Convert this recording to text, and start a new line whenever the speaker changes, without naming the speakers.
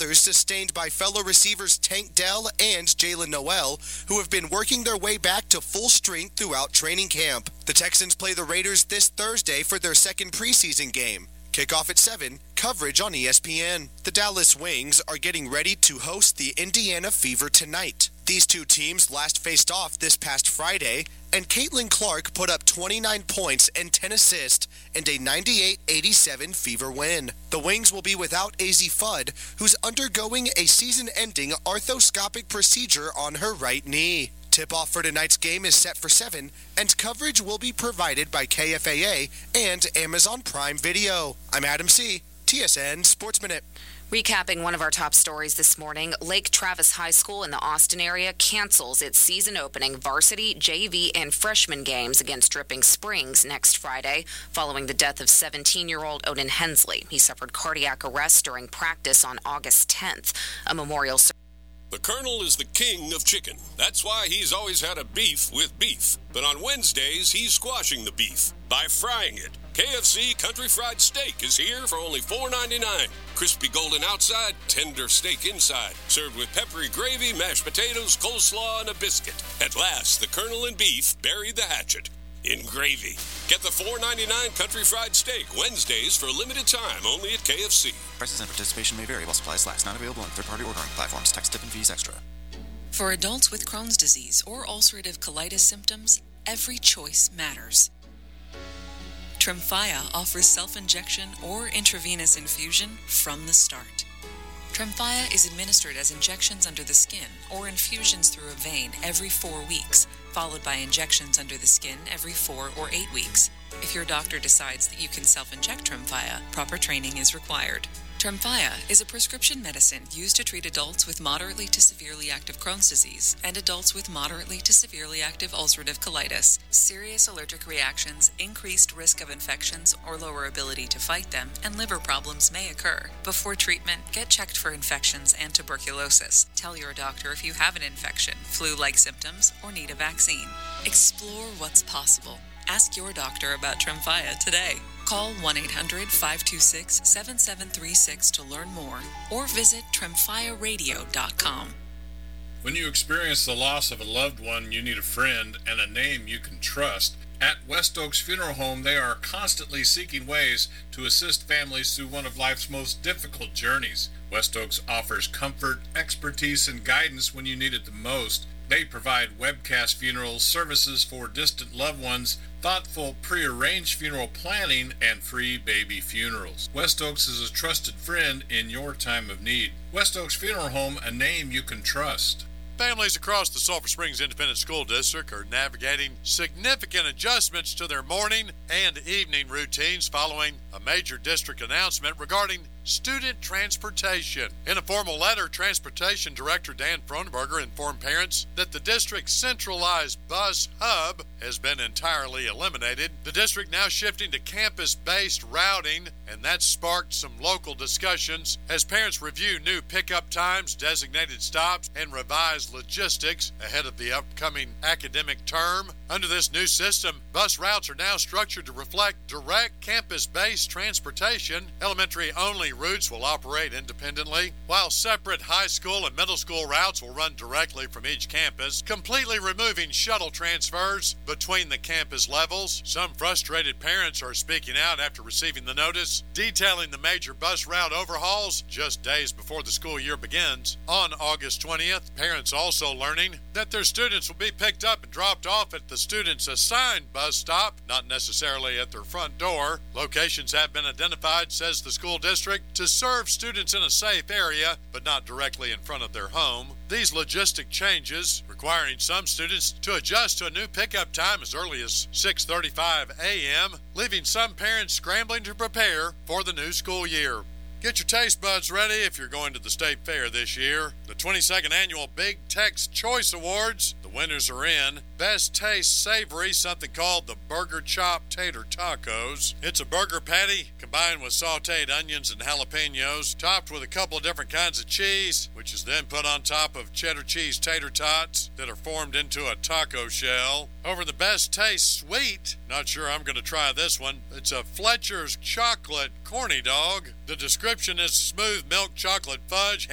others sustained by fellow receivers Tank Dell and Jalen Noel, who have been working their way back to full strength throughout training camp. The Texans play the Raiders this Thursday for their second preseason game. Kickoff at 7, coverage on ESPN. The Dallas Wings are getting ready to host the Indiana Fever tonight. These two teams last faced off this past Friday, and Caitlin Clark put up 29 points and 10 assists and a 98-87 Fever win. The Wings will be without Azzi Fudd, who's undergoing a season-ending arthroscopic procedure on her right knee. Tip-off for tonight's game is set for 7, and coverage will be provided by KFAA and Amazon Prime Video. I'm Adam C., TSN Sports Minute.
Recapping one of our top stories this morning, Lake Travis High School in the Austin area cancels its season-opening varsity, JV, and freshman games against Dripping Springs next Friday following the death of 17-year-old Odin Hensley. He suffered cardiac arrest during practice on August 10th. A memorial service.
The Colonel is the king of chicken. That's why he's always had a beef with beef. But on Wednesdays, he's squashing the beef by frying it. KFC Country Fried Steak is here for only $4.99. Crispy golden outside, tender steak inside. Served with peppery gravy, mashed potatoes, coleslaw, and a biscuit. At last, the Colonel and beef buried the hatchet in gravy. Get the $4.99 Country Fried Steak Wednesdays for a limited time only at KFC.
Prices and participation may vary while supplies last. Not available on third-party ordering platforms. Tax, tip, and fees extra.
For adults with Crohn's disease or ulcerative colitis symptoms, every choice matters. Tremfya offers self-injection or intravenous infusion from the start. Tremfya is administered as injections under the skin or infusions through a vein every 4 weeks, followed by injections under the skin every 4 or 8 weeks. If your doctor decides that you can self-inject Tremfya, proper training is required. Tremfya is a prescription medicine used to treat adults with moderately to severely active Crohn's disease and adults with moderately to severely active ulcerative colitis. Serious allergic reactions, increased risk of infections or lower ability to fight them, and liver problems may occur. Before treatment, get checked for infections and tuberculosis. Tell your doctor if you have an infection, flu-like symptoms, or need a vaccine. Explore what's possible. Ask your doctor about Tremfya today. Call 1-800-526-7736 to learn more or visit tremfyaradio.com.
When you experience the loss of a loved one, you need a friend and a name you can trust. At West Oaks Funeral Home, they are constantly seeking ways to assist families through one of life's most difficult journeys. West Oaks offers comfort, expertise, and guidance when you need it the most. They provide webcast funeral services for distant loved ones, thoughtful pre-arranged funeral planning, and free baby funerals. West Oaks is a trusted friend in your time of need. West Oaks Funeral Home, a name you can trust.
Families across the Sulphur Springs Independent School District are navigating significant adjustments to their morning and evening routines following a major district announcement regarding student transportation. In a formal letter, Transportation Director Dan Fronenberger informed parents that the district's centralized bus hub has been entirely eliminated. The district now shifting to campus-based routing, and that's sparked some local discussions as parents review new pickup times, designated stops, and revised logistics ahead of the upcoming academic term. Under this new system, bus routes are now structured to reflect direct campus-based transportation. Elementary-only routes will operate independently, while separate high school and middle school routes will run directly from each campus, completely removing shuttle transfers between the campus levels. Some frustrated parents are speaking out after receiving the notice detailing the major bus route overhauls just days before the school year begins. On August 20th, parents also learning that their students will be picked up and dropped off at the student's assigned bus stop, not necessarily at their front door. Locations have been identified, says the school district, to serve students in a safe area, but not directly in front of their home. These logistic changes, requiring some students to adjust to a new pickup time as early as 6:35 a.m., leaving some parents scrambling to prepare for the new school year. Get your taste buds ready if you're going to the State Fair this year. The 22nd Annual Big Tex Choice Awards. The winners are in Best Taste Savory, something called the Burger Chop Tater Tacos. It's a burger patty combined with sauteed onions and jalapenos, topped with a couple of different kinds of cheese, which is then put on top of cheddar cheese tater tots that are formed into a taco shell. Over the Best Taste Sweet, not sure I'm going to try this one. It's a Fletcher's Chocolate Corny Dog. The description is smooth milk chocolate fudge,